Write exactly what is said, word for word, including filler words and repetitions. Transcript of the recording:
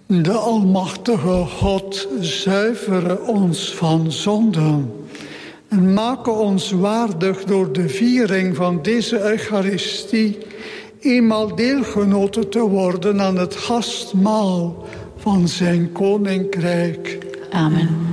De almachtige God zuivere ons van zonden en maken ons waardig door de viering van deze Eucharistie eenmaal deelgenoten te worden aan het gastmaal van zijn koninkrijk. Amen.